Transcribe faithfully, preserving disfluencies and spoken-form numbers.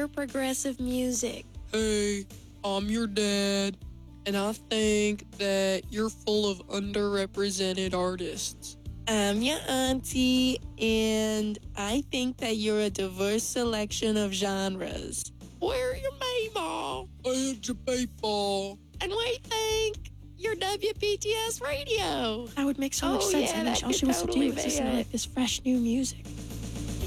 progressive music. Hey, I'm your dad, and I think that you're full of underrepresented artists. I'm your auntie, and I think that you're a diverse selection of genres. We're your Mabel. And your people. And we think you're W P T S Radio. That would make so much Oh, sense. yeah, I mean, that all could she wants totally to do is be listen to it. like this fresh new music.